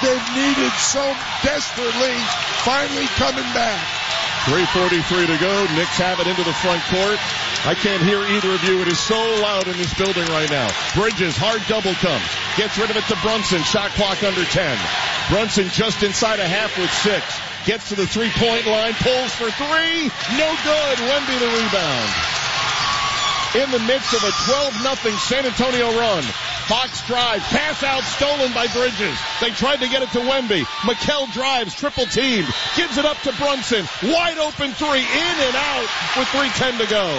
they've needed so desperately, finally coming back. 3:43 to go. Knicks have it into the front court. I can't hear either of you. It is so loud in this building right now. Bridges, hard double comes. Gets rid of it to Brunson. Shot clock under 10. Brunson just inside a half with 6. Gets to the three-point line. Pulls for 3. No good. Wemby the rebound. In the midst of a 12-0 San Antonio run. Fox drives, pass out, stolen by Bridges. They tried to get it to Wemby. Mikal drives, triple teamed, gives it up to Brunson. Wide open 3, in and out with 3:10 to go.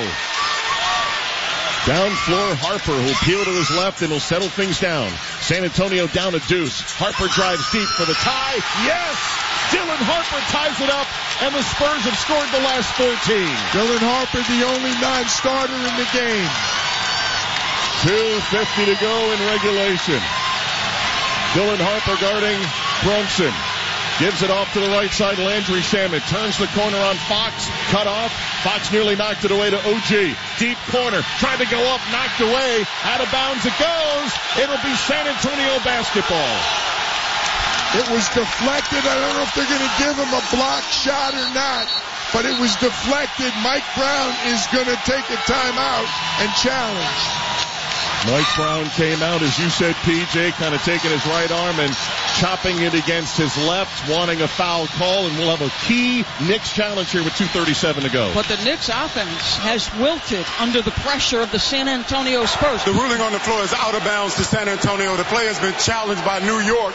Down floor, Harper will peel to his left and will settle things down. San Antonio down a deuce. Harper drives deep for the tie. Yes! Dylan Harper ties it up, and the Spurs have scored the last 14. Dylan Harper, the only non-starter in the game. 2:50 to go in regulation. Dylan Harper guarding Brunson. Gives it off to the right side. Landry Shamet turns the corner on Fox. Cut off. Fox nearly knocked it away to OG. Deep corner. Tried to go up. Knocked away. Out of bounds it goes. It'll be San Antonio basketball. It was deflected. I don't know if they're going to give him a block shot or not, but it was deflected. Mike Brown is going to take a timeout and challenge. Mike Brown came out, as you said, PJ, kind of taking his right arm and chopping it against his left, wanting a foul call, and we'll have a key Knicks challenge here with 2:37 to go. But the Knicks offense has wilted under the pressure of the San Antonio Spurs. The ruling on the floor is out of bounds to San Antonio. The play has been challenged by New York.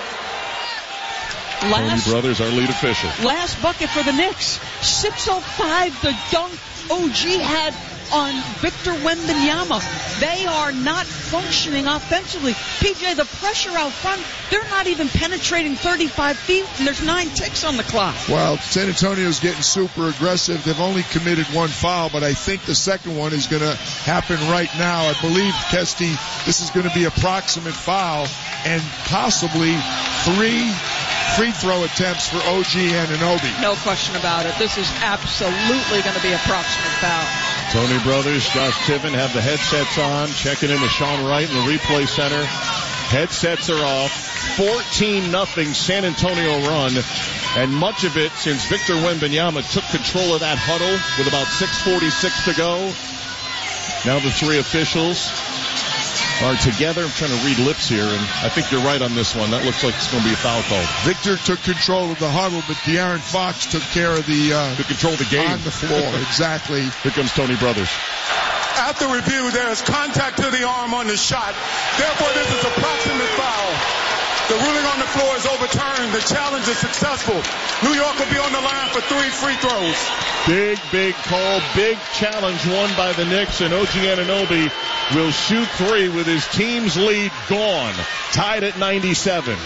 Tony Brothers, our lead official. Last bucket for the Knicks. 6:05, the dunk OG had on Victor Wembanyama. They are not functioning offensively. PJ, the pressure out front, they're not even penetrating 35 feet, and there's 9 ticks on the clock. Well, San Antonio's getting super aggressive. They've only committed 1 foul, but I think the second one is going to happen right now. I believe, Kesty, this is going to be a proximate foul and possibly 3 free throw attempts for OG Anunoby. No question about it. This is absolutely going to be a proximate foul. Tony Brothers, Josh Tiven have the headsets on, checking in with Sean Wright in the replay center. Headsets are off. 14-0 San Antonio run, and much of it since Victor Wembanyama took control of that huddle with about 6:46 to go. Now the 3 officials are together. I'm trying to read lips here, and I think you're right on this one. That looks like it's going to be a foul call. Victor took control of the huddle, but De'Aaron Fox took care of the took control of the game on the floor. Exactly. Here comes Tony Brothers. After review, there is contact to the arm on the shot. Therefore, this is a proximate foul. The ruling on the floor is overturned. The challenge is successful. New York will be on the line for 3 free throws. Big call. Big challenge won by the Knicks, and OG Anunoby will shoot 3 with his team's lead gone. Tied at 97.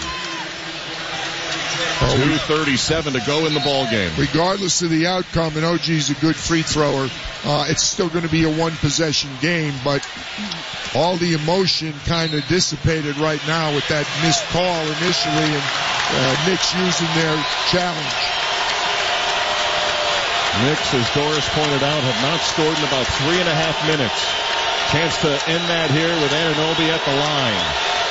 2:37 to go in the ball game. Regardless of the outcome, and OG's a good free thrower, it's still going to be a 1-possession game, but all the emotion kind of dissipated right now with that missed call initially, and Knicks using their challenge. Knicks, as Doris pointed out, have not scored in about 3.5 minutes. Chance to end that here with Anunoby at the line.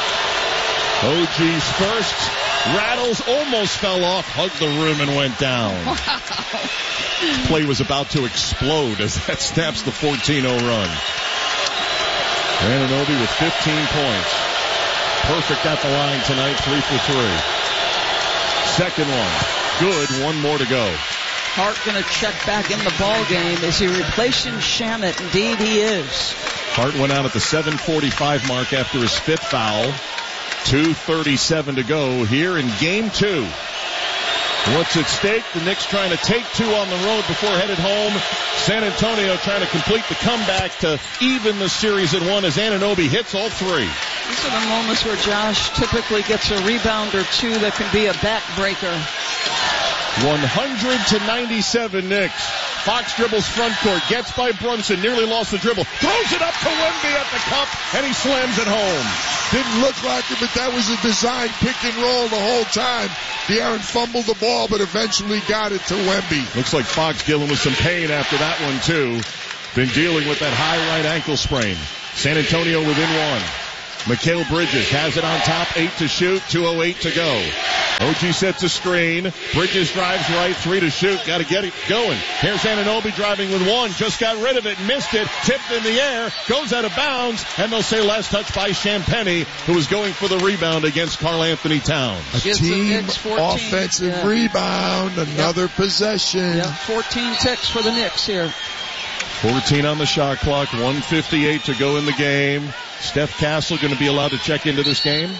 OG's first. Rattles, almost fell off, hugged the rim and went down. Wow. Play was about to explode as that snaps the 14-0 run. Anunoby with 15 points. Perfect at the line tonight, 3 for 3. Second one, good, 1 more to go. Hart going to check back in the ball game. Is he replacing Shamet? Indeed he is. Hart went out at the 7:45 mark after his 5th foul. 2:37 to go here in game 2. What's at stake? The Knicks trying to take 2 on the road before headed home. San Antonio trying to complete the comeback to even the series at 1 as Anunoby hits all 3. These are the moments where Josh typically gets a rebound or 2 that can be a backbreaker. 100-97 Knicks. Fox dribbles front court, gets by Brunson, nearly lost the dribble, throws it up to Wemby at the cup, and he slams it home. Didn't look like it, but that was a design pick and roll the whole time. De'Aaron fumbled the ball, but eventually got it to Wemby. Looks like Fox dealing with some pain after that one, too. Been dealing with that high right ankle sprain. San Antonio within 1. Mikal Bridges has it on top, 8 to shoot, 2:08 to go. OG sets a screen. Bridges drives right, 3 to shoot. Got to get it going. Here's Anunoby driving with 1. Just got rid of it, missed it, tipped in the air, goes out of bounds, and they'll say last touch by Champagnie, who was going for the rebound against Karl Anthony Towns. A team offensive rebound, another possession. Yeah, 14 ticks for the Knicks here. 14 on the shot clock, 1:58 to go in the game. Steph Castle going to be allowed to check into this game.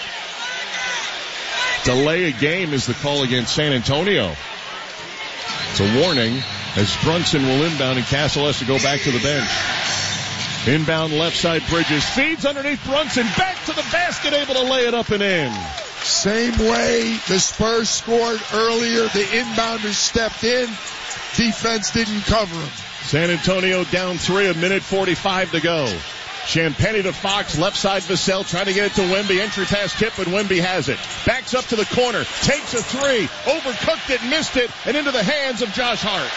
Delay a game is the call against San Antonio. It's a warning as Brunson will inbound and Castle has to go back to the bench. Inbound left side, Bridges feeds underneath Brunson, back to the basket, able to lay it up and in. Same way the Spurs scored earlier. The inbounders stepped in. Defense didn't cover him. San Antonio down 3, 1:45 to go. Champagnie to Fox, left side Vassell, trying to get it to Wemby. Entry pass tip, but Wemby has it. Backs up to the corner, takes a 3, overcooked it, missed it, and into the hands of Josh Hart.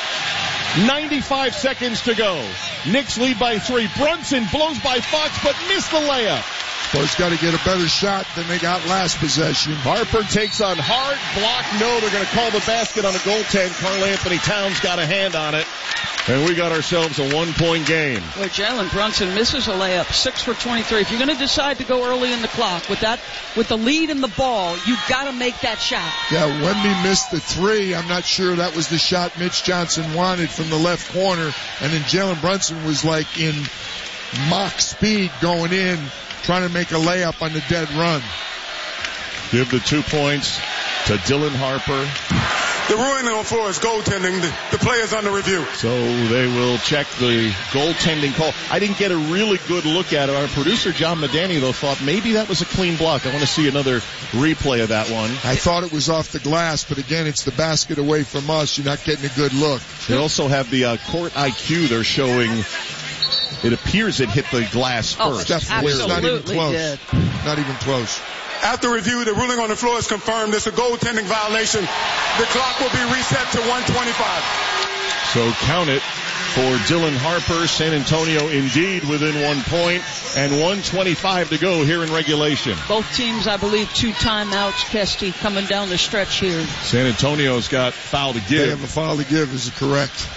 95 seconds to go. Knicks lead by 3. Brunson blows by Fox, but missed the layup. Spurs got to get a better shot than they got last possession. Harper takes on Hart, block, no, they're going to call the basket on a goaltend. Karl Anthony Towns got a hand on it. And we got ourselves a 1-point game. Well, Jalen Brunson misses a layup, 6 for 23. If you're going to decide to go early in the clock with the lead in the ball, you've got to make that shot. Yeah, Wemby missed the 3. I'm not sure that was the shot Mitch Johnson wanted from the left corner. And then Jalen Brunson was like in mock speed going in, trying to make a layup on the dead run. Give the 2 points to Dylan Harper. The ruling on the floor is goaltending. The player's under review. So they will check the goaltending call. I didn't get a really good look at it. Our producer, John Medani, though, thought maybe that was a clean block. I want to see another replay of that one. I thought it was off the glass, but again, it's the basket away from us. You're not getting a good look. They also have the court IQ. They're showing it appears it hit the glass first. Definitely. It's not even close. Did. Not even close. After review, the ruling on the floor is confirmed. It's a goaltending violation. The clock will be reset to 1:25. So count it for Dylan Harper. San Antonio indeed within 1 point and 1:25 to go here in regulation. Both teams, I believe, 2 timeouts, Kesty, coming down the stretch here. San Antonio's got foul to give. They have a foul to give, is correct.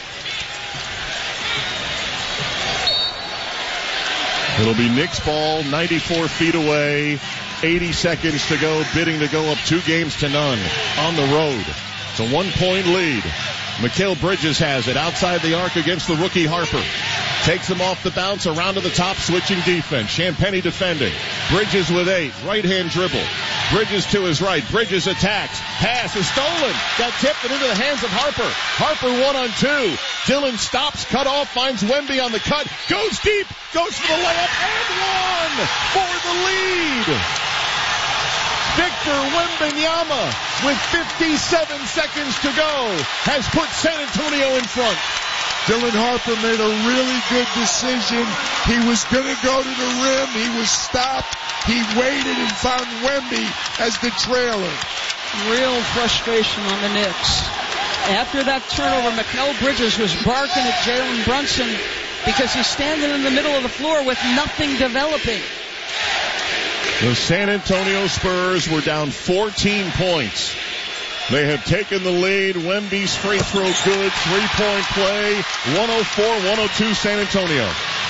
It'll be Knicks ball, 94 feet away. 80 seconds to go, bidding to go up 2-0 on the road. It's a 1-point lead. Mikal Bridges has it outside the arc against the rookie Harper. Takes him off the bounce, around to the top, switching defense. Champagnie defending. Bridges with 8, right-hand dribble. Bridges to his right. Bridges attacks. Pass is stolen. Got tipped and into the hands of Harper. Harper 1-on-2. Dylan stops, cut off, finds Wemby on the cut. Goes deep, goes for the layup, and 1 for the lead. Victor Wembanyama, with 57 seconds to go, has put San Antonio in front. Dylan Harper made a really good decision. He was going to go to the rim. He was stopped. He waited and found Wemby as the trailer. Real frustration on the Knicks. After that turnover, Mikal Bridges was barking at Jalen Brunson because he's standing in the middle of the floor with nothing developing. The San Antonio Spurs were down 14 points. They have taken the lead. Wemby's free throw good. 3-point play. 104-102 San Antonio.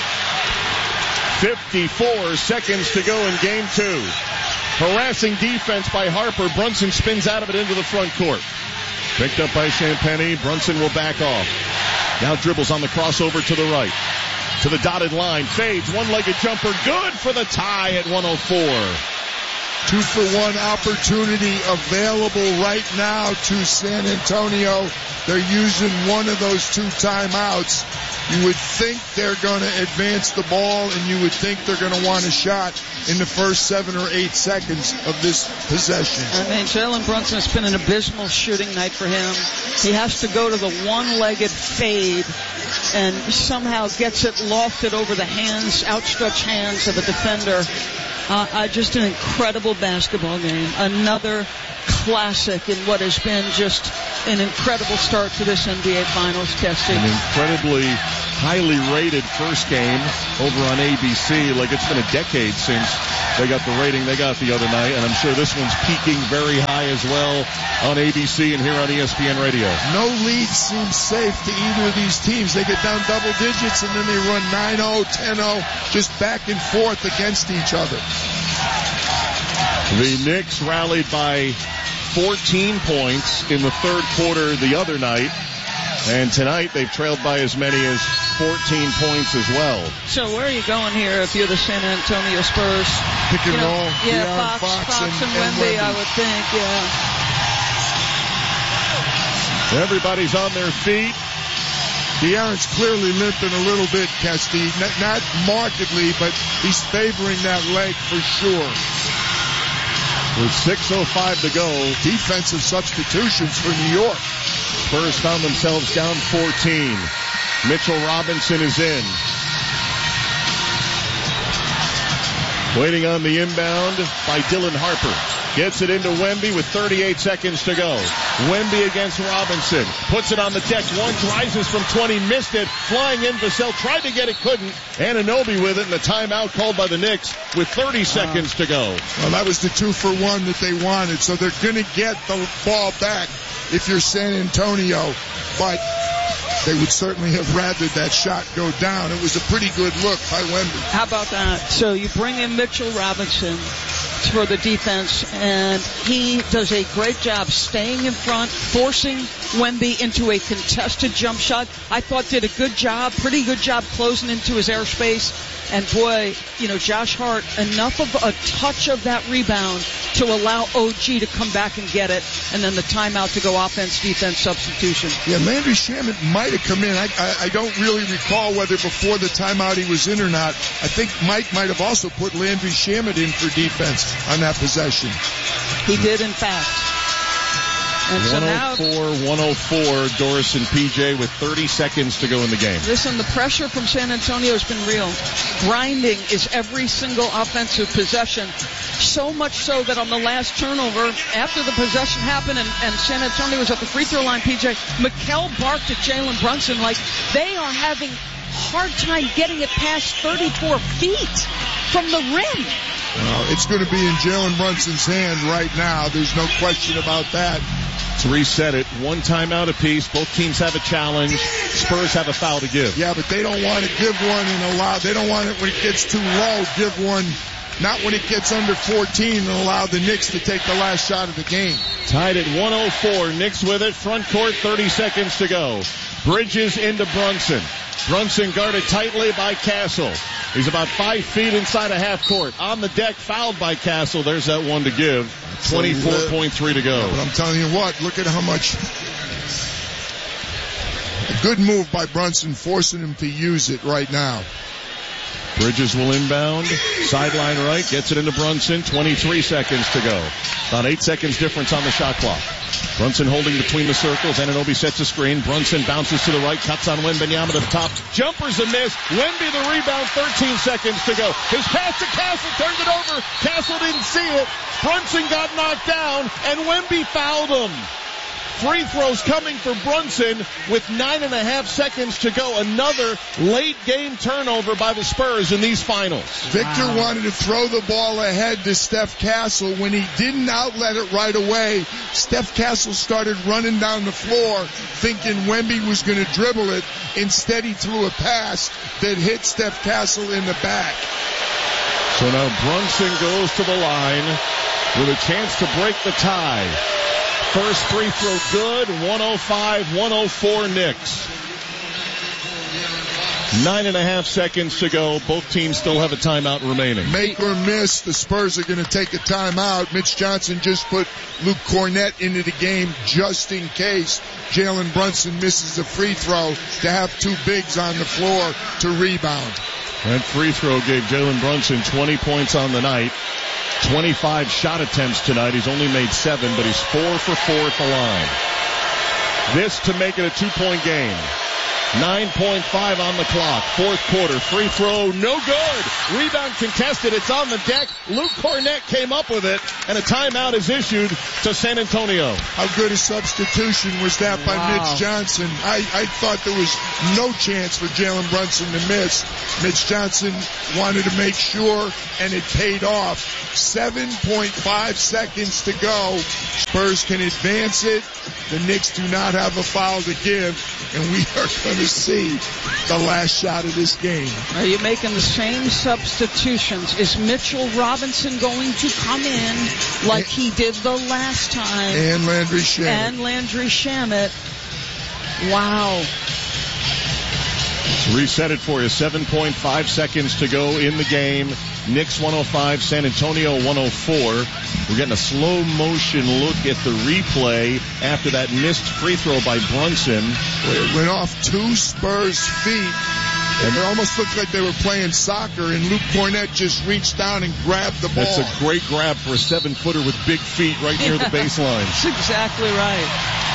54 seconds to go in game 2. Harassing defense by Harper. Brunson spins out of it into the front court. Picked up by Champagnie. Brunson will back off. Now dribbles on the crossover to the right. To the dotted line. Fades. One-legged jumper. Good for the tie at 104. 2-for-1 opportunity available right now to San Antonio. They're using one of those 2 timeouts. You would think they're going to advance the ball, and you would think they're going to want a shot in the first 7 or 8 seconds of this possession. I mean, Jalen Brunson, it's been an abysmal shooting night for him. He has to go to the one-legged fade and somehow gets it lofted over the hands, outstretched hands of a defender. Just an incredible basketball game. Another classic in what has been just an incredible start to this NBA Finals, Kesty. An incredibly highly rated first game over on ABC. Like, it's been a decade since they got the rating they got the other night, and I'm sure this one's peaking very high as well on ABC and here on ESPN Radio. No lead seems safe to either of these teams. They get down double digits and then they run 9-0, 10-0, just back and forth against each other. The Knicks rallied by 14 points in the third quarter the other night, and tonight they've trailed by as many as 14 points as well. So where are you going here if you're the San Antonio Spurs? Pick and roll. Yeah, Fox and Wemby, I would think, yeah. Everybody's on their feet. De'Aaron's clearly limping a little bit, Kesty. Not markedly, but he's favoring that leg for sure. With 6:05 to go. Defensive substitutions for New York. Spurs found themselves down 14. Mitchell Robinson is in. Waiting on the inbound by Dylan Harper. Gets it into Wemby with 38 seconds to go. Wemby against Robinson. Puts it on the deck. Once rises from 20. Missed it. Flying in. Vassell tried to get it. Couldn't. Anunoby with it. And the timeout called by the Knicks with 30 seconds to go. Well, that was the 2-for-1 that they wanted. So they're going to get the ball back if you're San Antonio. But they would certainly have rathered that shot go down. It was a pretty good look by Wemby. How about that? So you bring in Mitchell Robinson for the defense, and he does a great job staying in front, forcing Wemby into a contested jump shot. I thought did a good job, pretty good job closing into his airspace. And boy, Josh Hart, enough of a touch of that rebound to allow OG to come back and get it, and then the timeout to go offense-defense substitution. Yeah, Landry Shamet might have come in. I don't really recall whether before the timeout he was in or not. I think Mike might have also put Landry Shamet in for defense on that possession. He did, in fact. And so 104, Doris and PJ with 30 seconds to go in the game. Listen, the pressure from San Antonio has been real. Grinding is every single offensive possession. So much so that on the last turnover, after the possession happened and San Antonio was at the free throw line, PJ, Mikal barked at Jalen Brunson like they are having hard time getting it past 34 feet from the rim. It's going to be in Jalen Brunson's hand right now. There's no question about that. To reset it, one timeout apiece. Both teams have a challenge. Spurs have a foul to give. Yeah, but they don't want to give one and allow. They don't want it when it gets too low. Give one, not when it gets under 14, and allow the Knicks to take the last shot of the game. Tied at 104. Knicks with it. Front court, 30 seconds to go. Bridges into Brunson. Brunson guarded tightly by Castle. He's about 5 feet inside of half court. On the deck, fouled by Castle. There's that one to give. 24.3 to go. But I'm telling you what, look at how much. A good move by Brunson, forcing him to use it right now. Bridges will inbound. Sideline right. Gets it into Brunson. 23 seconds to go. About 8 seconds difference on the shot clock. Brunson holding between the circles. Anunoby sets a screen. Brunson bounces to the right. Cuts on Wembanyama to the top. Jumper's a miss. Wemby the rebound. 13 seconds to go. His pass to Castle. Turns it over. Castle didn't see it. Brunson got knocked down. And Wemby fouled him. Free throws coming for Brunson with 9.5 seconds to go. Another late game turnover by the Spurs in these finals. Victor wanted to throw the ball ahead to Steph Castle. When he didn't outlet it right away, Steph Castle started running down the floor thinking Wemby was going to dribble it. Instead, he threw a pass that hit Steph Castle in the back. So now Brunson goes to the line with a chance to break the tie. First free throw good, 105-104 Knicks. 9.5 seconds to go. Both teams still have a timeout remaining. Make or miss, the Spurs are going to take a timeout. Mitch Johnson just put Luke Cornett into the game just in case Jalen Brunson misses a free throw to have two bigs on the floor to rebound. That free throw gave Jalen Brunson 20 points on the night. 25 shot attempts tonight. He's only made 7, but he's 4 for 4 at the line. This to make it a 2-point game. 9.5 on the clock. Fourth quarter. Free throw. No good. Rebound contested. It's on the deck. Luke Cornett came up with it, and a timeout is issued to San Antonio. How good a substitution was that by Mitch Johnson? I thought there was no chance for Jalen Brunson to miss. Mitch Johnson wanted to make sure, and it paid off. 7.5 seconds to go. Spurs can advance it. The Knicks do not have a foul to give, and we are going to see the last shot of this game. Are you making the same substitutions? Is Mitchell Robinson going to come in like he did the last time? And Landry Shamet. Wow. Reset it for you. 7.5 seconds to go in the game. Knicks 105, San Antonio 104. We're getting a slow motion look at the replay after that missed free throw by Brunson. It went off two Spurs' feet, and it almost looked like they were playing soccer, and Luke Cornett just reached down and grabbed the ball. That's a great grab for a 7-footer with big feet right near the baseline. That's exactly right.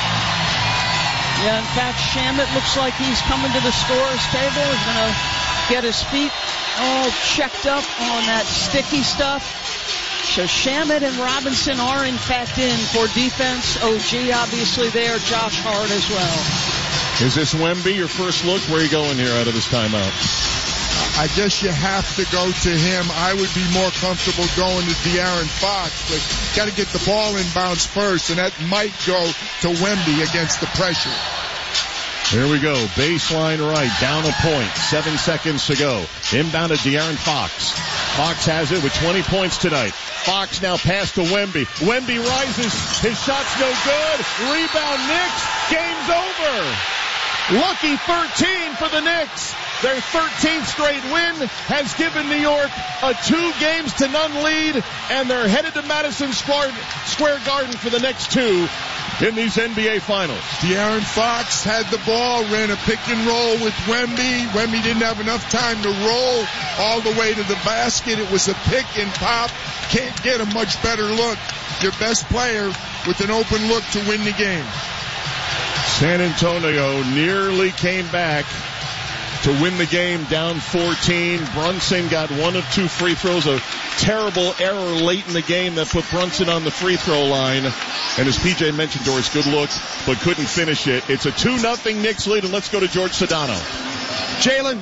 Yeah, in fact, Shamet looks like he's coming to the scorer's table. He's going to get his feet all checked up on that sticky stuff. So Shamet and Robinson are in fact in for defense. OG obviously there, Josh Hart as well. Is this Wemby your first look? Where are you going here out of this timeout? I guess you have to go to him. I would be more comfortable going to De'Aaron Fox, but got to get the ball inbounds first, and that might go to Wemby against the pressure. Here we go. Baseline right. Down a point. 7 seconds to go. Inbound to De'Aaron Fox. Fox has it with 20 points tonight. Fox now pass to Wemby. Wemby rises. His shot's no good. Rebound Knicks. Game's over. Lucky 13 for the Knicks. Their 13th straight win has given New York a 2-0 lead, and they're headed to Madison Square Garden for the next two in these NBA Finals. De'Aaron Fox had the ball, ran a pick and roll with Wemby. Wemby didn't have enough time to roll all the way to the basket. It was a pick and pop. Can't get a much better look. Your best player with an open look to win the game. San Antonio nearly came back to win the game, down 14. Brunson got one of two free throws, a terrible error late in the game that put Brunson on the free throw line. And as PJ mentioned, Doris, good look, but couldn't finish it. It's a 2-0 Knicks lead, and let's go to George Sedano. Jalen,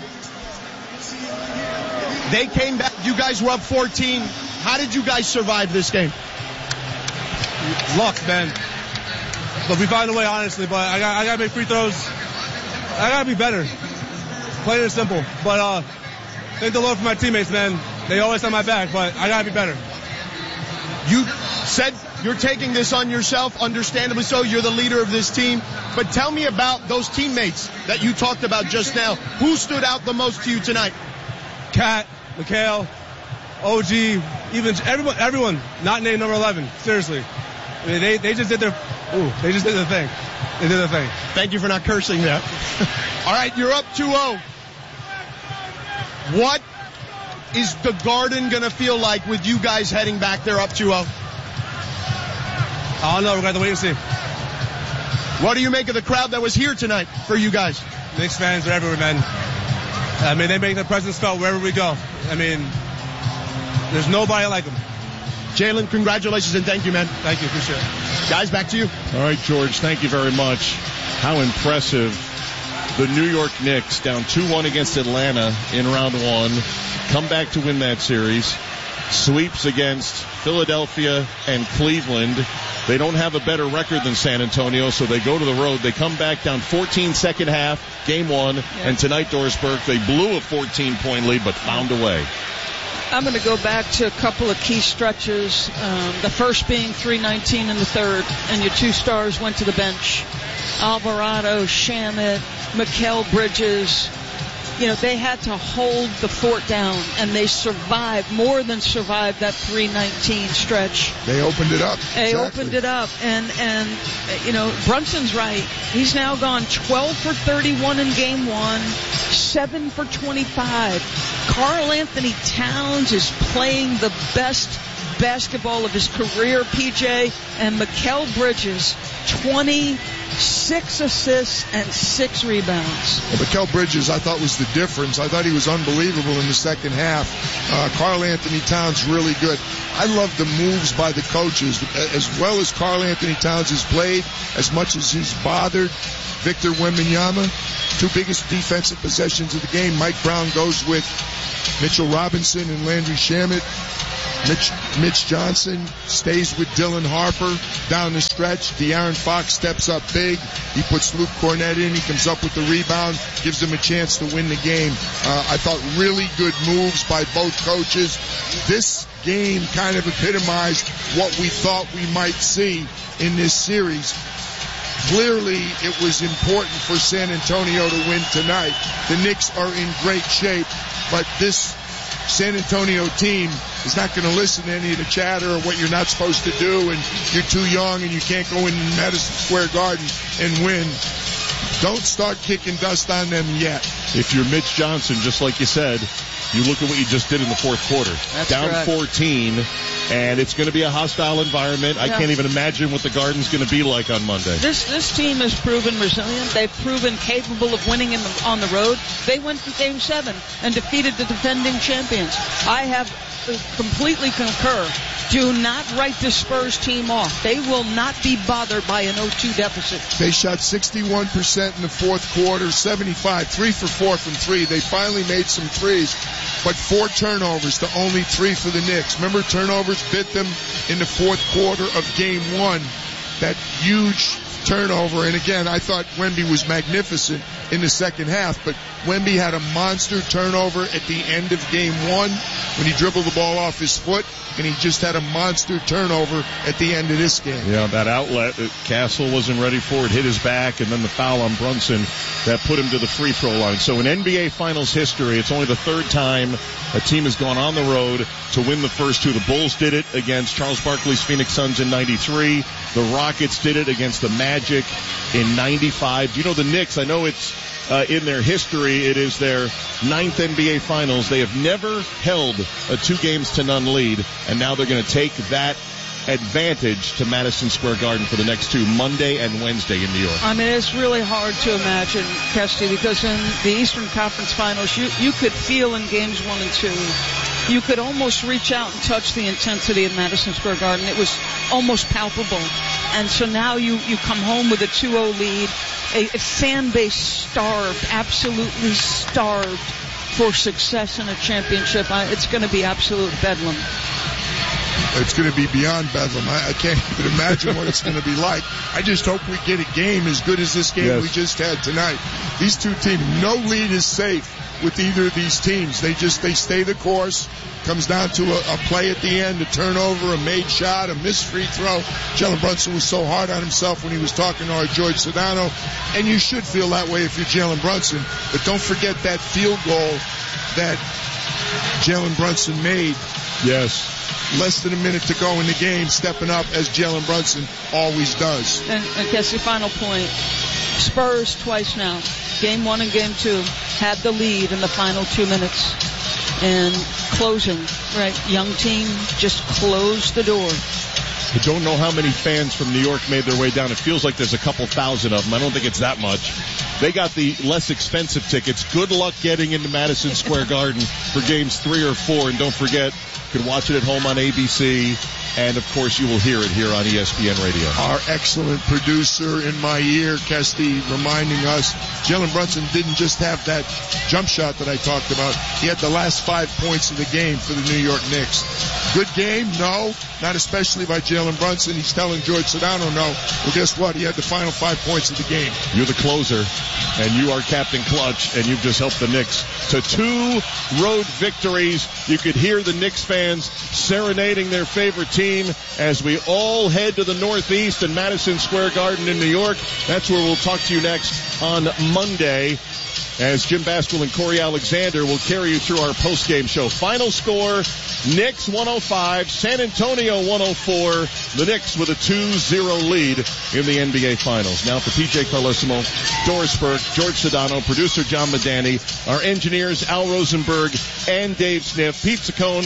they came back. You guys were up 14. How did you guys survive this game? Luck, man. But we found a way, honestly. But I got to make free throws. I got to be better. Plain and simple. But thank the Lord for my teammates, man. They always have my back, but I got to be better. You said you're taking this on yourself, understandably so. You're the leader of this team. But tell me about those teammates that you talked about just now. Who stood out the most to you tonight? Kat, Mikhail, OG, even everyone not named number 11. Seriously. I mean, they just did their thing. They did their thing. Thank you for not cursing there. All right, you're up 2-0. What is the Garden going to feel like with you guys heading back there up 2-0? I don't know. We're going to have to wait and see. What do you make of the crowd that was here tonight for you guys? Knicks fans are everywhere, man. I mean, they make their presence felt wherever we go. I mean, there's nobody like them. Jalen, congratulations and thank you, man. Thank you. Appreciate it. Guys, back to you. All right, George, thank you very much. How impressive. The New York Knicks down 2-1 against Atlanta in round one. Come back to win that series. Sweeps against Philadelphia and Cleveland. They don't have a better record than San Antonio, so they go to the road. They come back down 14 second half, game one. Yeah. And tonight, Doris Burke, they blew a 14-point lead but found a way. I'm going to go back to a couple of key stretches. The first being 3:19 in the third, and your two stars went to the bench. Alvarado, Shamet, Mikal Bridges. You know, they had to hold the fort down, and they survived, more than survived that 3:19 stretch. They opened it up. They opened it up, and you know, Brunson's right. He's now gone 12 for 31 in game one, 7 for 25. Karl Anthony Towns is playing the best basketball of his career, PJ, and Mikal Bridges, 26 assists and 6 rebounds. Well, Mikal Bridges, I thought, was the difference. I thought he was unbelievable in the second half. Karl Anthony Towns really good. I love the moves by the coaches. As well as Karl Anthony Towns has played, as much as he's bothered Victor Wembanyama, 2 biggest defensive possessions of the game. Mike Brown goes with Mitchell Robinson and Landry Shamet. Mitch Johnson stays with Dylan Harper down the stretch. De'Aaron Fox steps up big. He puts Luke Cornett in. He comes up with the rebound, gives him a chance to win the game. I thought really good moves by both coaches. This game kind of epitomized what we thought we might see in this series. Clearly, it was important for San Antonio to win tonight. The Knicks are in great shape, but this San Antonio team is not going to listen to any of the chatter of what you're not supposed to do, and you're too young and you can't go in Madison Square Garden and win. Don't start kicking dust on them yet. If you're Mitch Johnson, just like you said, you look at what you just did in the fourth quarter. That's down correct. 14, and it's going to be a hostile environment. Yeah. I can't even imagine what the Garden's going to be like on Monday. This team has proven resilient. They've proven capable of winning on the road. They went to Game 7 and defeated the defending champions. I have completely concur. Do not write the Spurs team off. They will not be bothered by an 0-2 deficit. They shot 61% in the fourth quarter, 75, 3 for 4 from 3. They finally made some threes, but 4 turnovers to only 3 for the Knicks. Remember, turnovers bit them in the fourth quarter of Game 1. That huge turnover, and again, I thought Wemby was magnificent in the second half, but Wemby had a monster turnover at the end of Game 1 when he dribbled the ball off his foot, and he just had a monster turnover at the end of this game. Yeah, that outlet, Castle wasn't ready for it, hit his back, and then the foul on Brunson that put him to the free throw line. So in NBA Finals history, it's only the 3rd time a team has gone on the road to win the first 2. The Bulls did it against Charles Barkley's Phoenix Suns in 93. The Rockets did it against the Magic in 95. You know, the Knicks, I know it's in their history, it is their 9th NBA Finals. They have never held a 2-0 lead, and now they're going to take that advantage to Madison Square Garden for the next 2, Monday and Wednesday in New York. I mean, it's really hard to imagine, Kesty, because in the Eastern Conference Finals, you could feel in games 1 and 2, you could almost reach out and touch the intensity of Madison Square Garden. It was almost palpable. And so now you come home with a 2-0 lead, a fan base starved, absolutely starved for success in a championship. It's going to be absolute bedlam. It's going to be beyond bedlam. I can't even imagine what it's going to be like. I just hope we get a game as good as this game we just had tonight. These two teams, no lead is safe with either of these teams. They stay the course. Comes down to a play at the end, a turnover, a made shot, a missed free throw. Jalen Brunson was so hard on himself when he was talking to our George Sedano, and you should feel that way if you're Jalen Brunson. But don't forget that field goal that Jalen Brunson made. Yes. Less than a minute to go in the game, stepping up as Jalen Brunson always does. And Kessie, final point. Spurs twice now. Game 1 and Game 2 had the lead in the final 2 minutes. And closing, right? Young team just closed the door. I don't know how many fans from New York made their way down. It feels like there's a couple thousand of them. I don't think it's that much. They got the less expensive tickets. Good luck getting into Madison Square Garden for games 3 or 4. And don't forget, you can watch it at home on ABC. And, of course, you will hear it here on ESPN Radio. Our excellent producer in my ear, Kesty, reminding us, Jalen Brunson didn't just have that jump shot that I talked about. He had the last 5 points of the game for the New York Knicks. Good game? No. Not especially by Jalen Brunson. He's telling George Sedano no. Well, guess what? He had the final 5 points of the game. You're the closer, and you are Captain Clutch, and you've just helped the Knicks to 2 road victories. You could hear the Knicks fans serenading their favorite team as we all head to the Northeast and Madison Square Garden in New York. That's where we'll talk to you next on Monday, as Jim Basquill and Corey Alexander will carry you through our post-game show. Final score, Knicks 105, San Antonio 104. The Knicks with a 2-0 lead in the NBA Finals. Now for PJ Carlesimo, Doris Burke, George Sedano, producer John Medani, our engineers Al Rosenberg and Dave Sniff, Pete Saccone,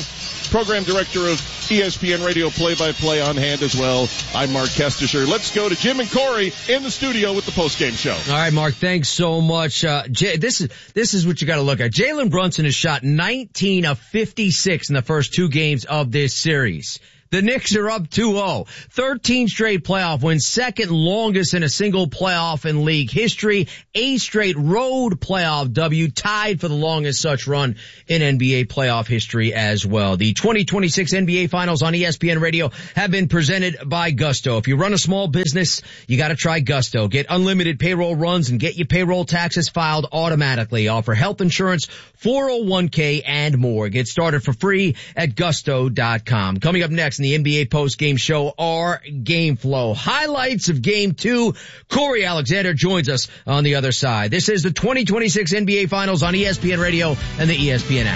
program director of ESPN Radio Play-by-Play on hand as well. I'm Mark Kestisher. Let's go to Jim and Corey in the studio with the postgame show. All right, Mark, thanks so much. This is what you got to look at. Jalen Brunson has shot 19 of 56 in the first 2 games of this series. The Knicks are up 2-0. 13 straight playoff wins, second longest in a single playoff in league history. 8 straight road playoff W, tied for the longest such run in NBA playoff history as well. The 2026 NBA Finals on ESPN Radio have been presented by Gusto. If you run a small business, you got to try Gusto. Get unlimited payroll runs and get your payroll taxes filed automatically. Offer health insurance, 401k, and more. Get started for free at gusto.com. Coming up next in the NBA post-game show, our Game Flow. Highlights of Game 2. Corey Alexander joins us on the other side. This is the 2026 NBA Finals on ESPN Radio and the ESPN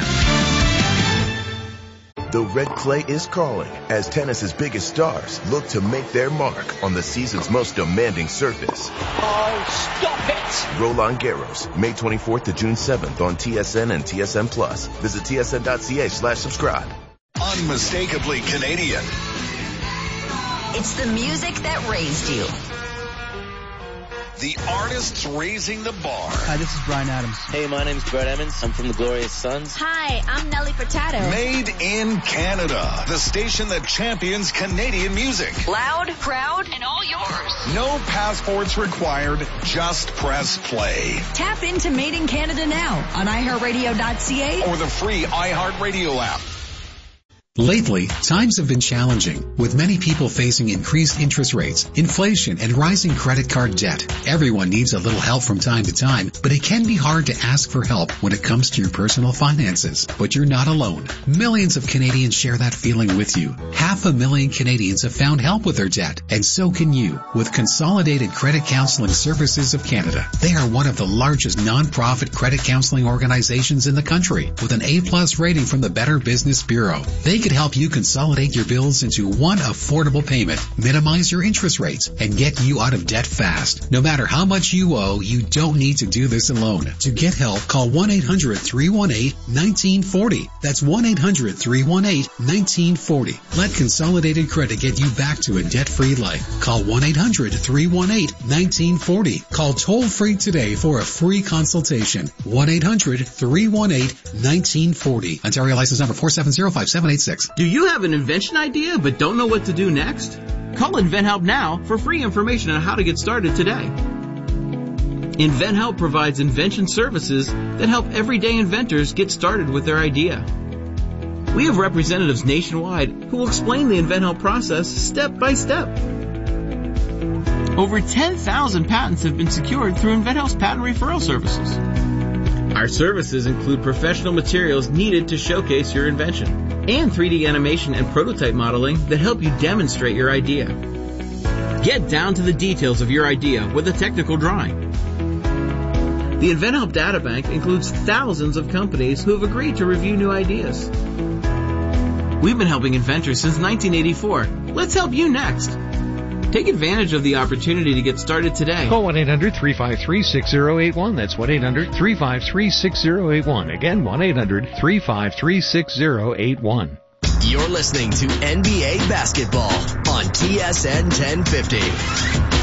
app. The red clay is calling as tennis's biggest stars look to make their mark on the season's most demanding surface. Oh, stop it! Roland Garros, May 24th to June 7th on TSN and TSN Plus. Visit tsn.ca/subscribe. Unmistakably Canadian. It's the music that raised you. The artists raising the bar. Hi, this is Bryan Adams. Hey, my name's Brett Emmons. I'm from the Glorious Sons. Hi, I'm Nelly Furtado. Made in Canada. The station that champions Canadian music. Loud, proud, and all yours. No passports required. Just press play. Tap into Made in Canada now on iHeartRadio.ca or the free iHeartRadio app. Lately, times have been challenging, with many people facing increased interest rates, inflation, and rising credit card debt. Everyone needs a little help from time to time, but it can be hard to ask for help when it comes to your personal finances. But you're not alone. Millions of Canadians share that feeling with you. 500,000 Canadians have found help with their debt, and so can you, with Consolidated Credit Counseling Services of Canada. They are one of the largest non-profit credit counseling organizations in the country, with an A+ rating from the Better Business Bureau. They can help you consolidate your bills into one affordable payment, minimize your interest rates, and get you out of debt fast. No matter how much you owe, you don't need to do this alone. To get help, call 1-800-318-1940. That's 1-800-318-1940. Let Consolidated Credit get you back to a debt-free life. Call 1-800-318-1940. Call toll-free today for a free consultation. 1-800-318-1940. Ontario license number 4705786. Do you have an invention idea but don't know what to do next? Call InventHelp now for free information on how to get started today. InventHelp provides invention services that help everyday inventors get started with their idea. We have representatives nationwide who will explain the InventHelp process step by step. Over 10,000 patents have been secured through InventHelp's patent referral services. Our services include professional materials needed to showcase your invention, and 3D animation and prototype modeling that help you demonstrate your idea. Get down to the details of your idea with a technical drawing. The InventHelp Databank includes thousands of companies who have agreed to review new ideas. We've been helping inventors since 1984. Let's help you next. Take advantage of the opportunity to get started today. Call 1-800-353-6081. That's 1-800-353-6081. Again, 1-800-353-6081. You're listening to NBA Basketball on TSN 1050.